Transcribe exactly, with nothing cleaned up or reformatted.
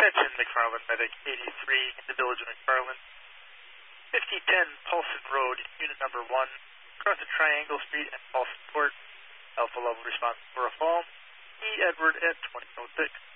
Attention, McFarland Medic eighty-three in the village of McFarland. fifty ten Paulson Road, unit number one, across the Triangle Street and Paulson Court. Alpha level response for a fall. E. Edward at twenty oh six.